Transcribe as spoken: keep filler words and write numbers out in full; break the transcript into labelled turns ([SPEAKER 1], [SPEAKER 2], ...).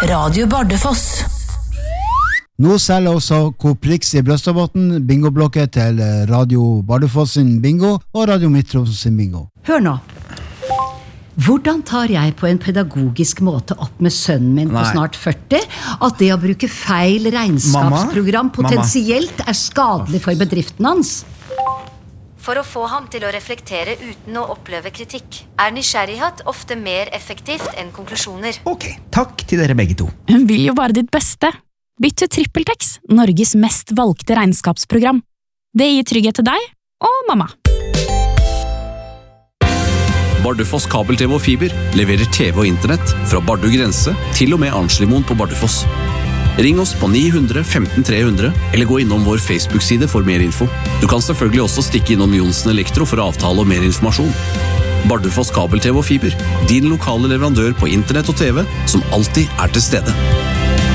[SPEAKER 1] Radio Bardufoss.
[SPEAKER 2] Nå selger også Coop Rix i Brøstadbotn bingoblokket til Radio Bardufoss sin bingo og Radio Midttroms sin bingo.
[SPEAKER 3] Hør nå. Hvordan tar jeg på en pedagogisk måte opp med sønnen min på
[SPEAKER 4] Nei.
[SPEAKER 3] snart førti at det å bruke feil regnskapsprogram
[SPEAKER 4] Mamma?
[SPEAKER 3] potensielt er skadelig for bedriften hans?
[SPEAKER 5] For å få ham til å reflektere uten å oppleve kritikk, er nysgjerrighet ofte mer effektivt enn konklusjoner.
[SPEAKER 4] Ok, takk til dere begge to.
[SPEAKER 6] Hun vil jo bare ditt beste. Bytt til TrippelTex, Norges mest valgte regnskapsprogram. Det gir trygghet til deg og mamma.
[SPEAKER 7] Bardufoss kabel-T V og fiber leverer T V og internett fra Bardu grense til og med Arnslimoen på Bardufoss. Ring oss på ni hundre femten tre hundre eller gå innom vår Facebook-side for mer info. Du kan selvfølgelig også stikke innom Jonsen Elektro for avtale og mer informasjon. Bardufoss kabel-T V og fiber, din lokale leverandør på internett og T V som alltid er til stede.